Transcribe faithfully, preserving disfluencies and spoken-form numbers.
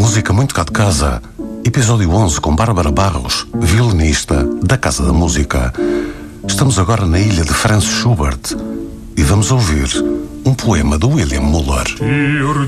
Música muito cá de casa. Episódio onze com Bárbara Barros, violinista da Casa da Música. Estamos agora na ilha de Franz Schubert e vamos ouvir um poema do William Muller.